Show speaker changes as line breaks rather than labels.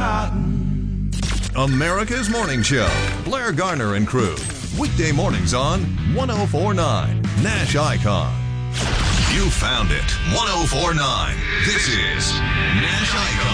cotton.
America's Morning Show. Blair Garner and crew. Weekday mornings on 104.9 Nash Icon. You found it. 104.9. This is Nash Icon.